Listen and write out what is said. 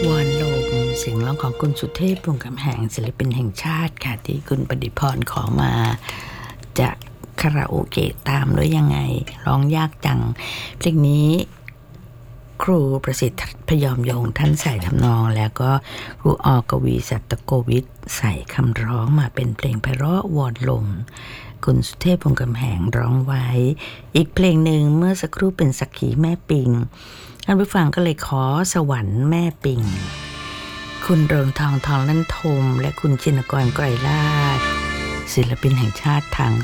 วอนลมเสียงร้องของคุณสุเทพ วงศ์กำแหงศิลปินแห่งชาติค่ะที่คุณประดิษฐ์พรขอมาจะคาราโอเกะตามหรือยังไงร้องยากจังเพลงนี้ครูประสิทธิ์พยอมยงท่านใส่ทำนองแล้วก็ครูอกวีสัตโกวิทใส่คำร้องมาเป็นเพลงไพเราะวอนลมคุณสุเทพ วงศ์กำแหงร้องไว้อีกเพลงหนึ่งเมื่อสักครู่เป็นสักขีแม่ปิงท่านผู้ฟังก็เลยขอสวรรค์แม่ปิงคุณเริงทองลั่นทมและคุณชินกรไกรลาภศิลปินแห่งชาติทาง